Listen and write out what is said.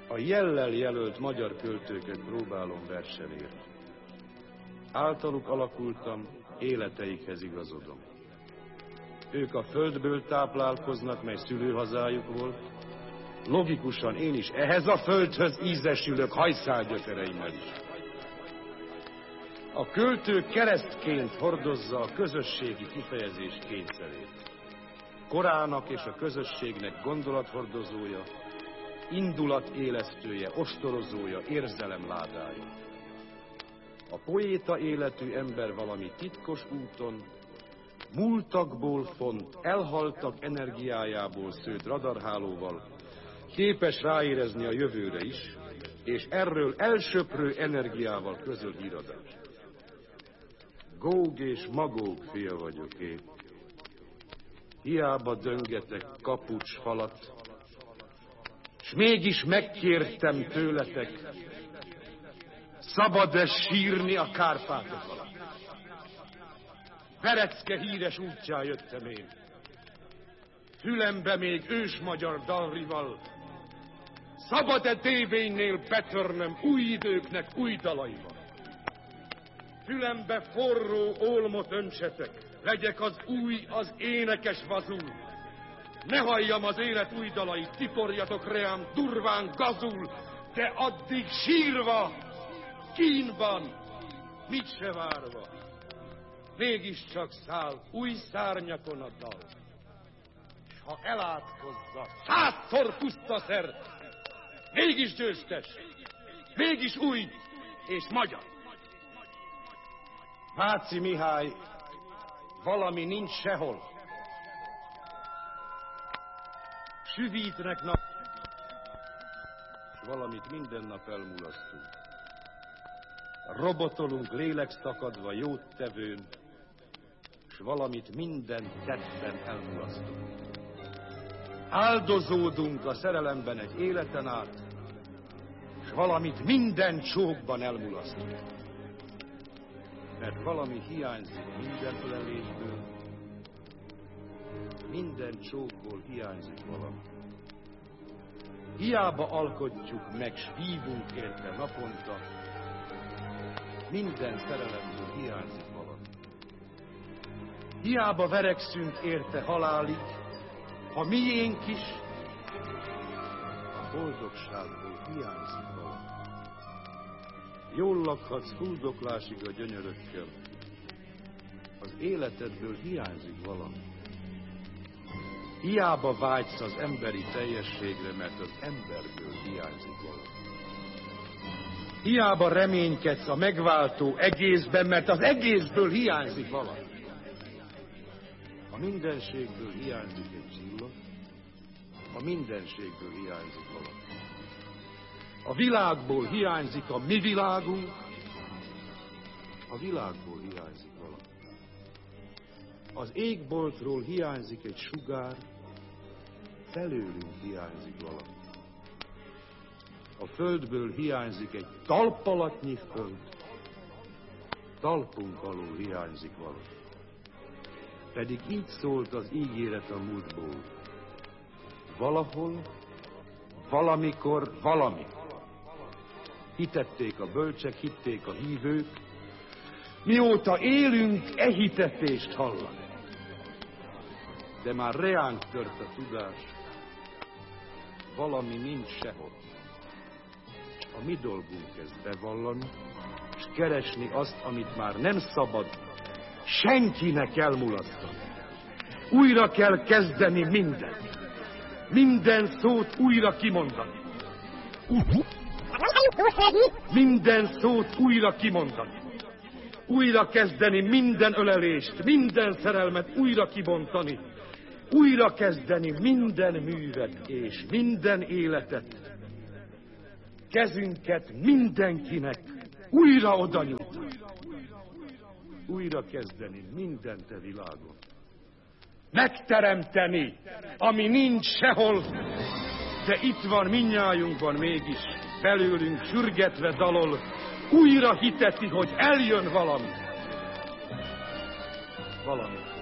A jellel jelölt magyar költőket próbálom verssel írni. Általuk alakultam, életeikhez igazodom. Ők a földből táplálkoznak, mely szülőhazájuk volt. Logikusan én is ehhez a földhöz ízesülök hajszálgyökereimmel is. A költő keresztként hordozza a közösségi kifejezés kényszerét. Korának és a közösségnek gondolathordozója, indulatélesztője, ostorozója, érzelemládája. A poéta életű ember valami titkos úton, múltakból font, elhaltak energiájából szőtt radarhálóval képes ráérezni a jövőre is, és erről elsöprő energiával közöl híradást. Góg és Magóg fia vagyok én. Hiába döngetek kapucs falat, s mégis megkértem tőletek, szabad-e sírni a Kárpátok alatt? Verecke híres útján jöttem én. Fülembe még ősmagyar dalrival, szabad-e dévénynél betörnöm új időknek új dalaival? Fülembe forró olmot öntsetek, legyek az új, az énekes vazul. Ne halljam az élet új dalait, tiporjatok reám durván gazul, de addig sírva, kínban, mit se várva, mégiscsak száll új szárnyakon a dal. S ha elátkozza 100-szor pusztaszer, mégis győztes, mégis új és magyar. Váci Mihály, valami nincs sehol. Süvítnek nap, s valamit minden nap elmulasztunk. Robotolunk lélekszakadva jót tevőn, s valamit minden tetten elmulasztunk. Áldozódunk a szerelemben egy életen át, s valamit minden csókban elmulasztunk. Mert valami hiányzik minden ölelésből, minden csókból hiányzik valami. Hiába alkotjuk meg, s hívunk érte naponta, minden szerelemből hiányzik valami. Hiába verekszünk érte halálig, ha miénk is, a boldogságból hiányzik valami. Jól lakhatsz fuldoklásig a gyönyörökkel, az életedből hiányzik valami. Hiába vágysz az emberi teljességre, mert az emberből hiányzik valami. Hiába reménykedsz a megváltó egészben, mert az egészből hiányzik valami. A mindenségből hiányzik egy csillag, a mindenségből hiányzik valami. A világból hiányzik a mi világunk, a világból hiányzik valami. Az égboltról hiányzik egy sugár, felőlünk hiányzik valami. A földből hiányzik egy talpalatnyi föld, talpunk alól hiányzik valami. Pedig így szólt az ígéret a múltból. Valahol, valamikor, valami. Hitették a bölcsek, hitték a hívők, mióta élünk, e hitetést hallani. De már reánk tört a tudás, valami nincs sehol. A mi dolgunk ezt bevallani, és keresni azt, amit már nem szabad senkinek elmulasztani. Újra kell kezdeni mindent. Minden szót újra kimondani. Minden szót újra kimondani. Újra kezdeni minden ölelést, minden szerelmet újra kibontani. Újra kezdeni minden művet és minden életet. Kezünket mindenkinek újra odanyújtani. Újra kezdeni mindent a világon. Megteremteni, ami nincs sehol, de itt van mindnyájunkban mégis, belőlünk sürgetve dalol, újra hiteti, hogy eljön valami. Valami.